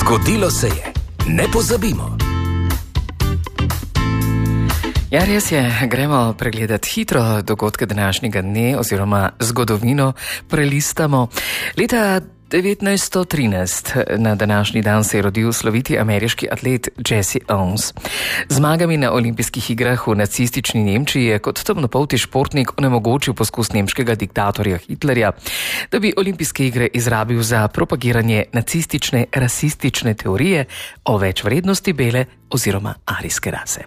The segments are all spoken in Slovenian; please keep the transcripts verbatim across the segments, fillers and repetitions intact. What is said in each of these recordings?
Zgodilo se je, ne pozabimo. Ja, res je, gremo pregledati hitro dogodke današnjega dne oziroma zgodovino prelistamo. Leta devetnajststo trinajst na današnji dan se je rodil sloviti ameriški atlet Jesse Owens. Zmagami na olimpijskih igrah v nacistični Nemčiji je kot temnopolti športnik onemogočil poskus nemškega diktatorja Hitlerja, da bi olimpijske igre izrabil za propagiranje nacistične rasistične teorije o večvrednosti bele oziroma arijske rase.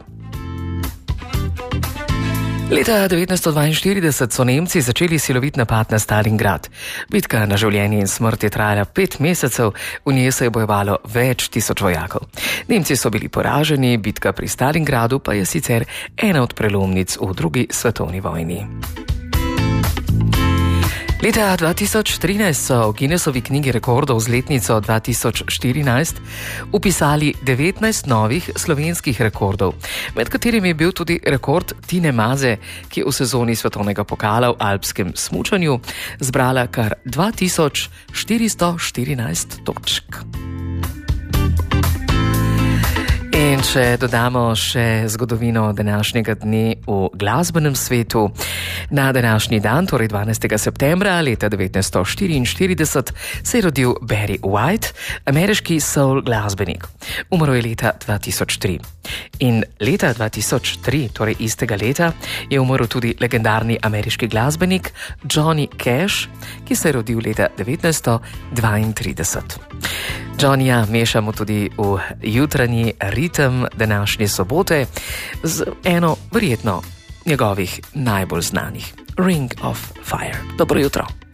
Leta devetnajststo dvainštirideset so Nemci začeli silovit napad na Stalingrad. Bitka na življenje in smrt je trajala pet mesecev, v njej se je bojevalo več tisoč vojakov. Nemci so bili poraženi, bitka pri Stalingradu pa je sicer ena od prelomnic v drugi svetovni vojni. Leta dva tisoč trinajst so v Guinnessovi knjigi rekordov z letnico dva tisoč štirinajst upisali devetnajst novih slovenskih rekordov, med katerimi je bil tudi rekord Tine Maze, ki je v sezoni svetovnega pokala v alpskem smučanju zbrala kar dva tisoč štiristo štirinajst točk. In če dodamo še zgodovino današnjega dne v glasbenem svetu, na današnji dan, torej dvanajstega septembra leta devetnajststo štiriinštirideset, se je rodil Barry White, ameriški soul glasbenik. Umrl je leta dva tisoč tri. In leta dva tisoč tri, torej istega leta, je umrl tudi legendarni ameriški glasbenik Johnny Cash, ki se je rodil leta devetnajststo dvaintrideset. Johnnyja mešamo tudi v jutranji ritem današnje sobote z eno verjetno njegovih najbolj znanih, Ring of Fire. Dobro jutro.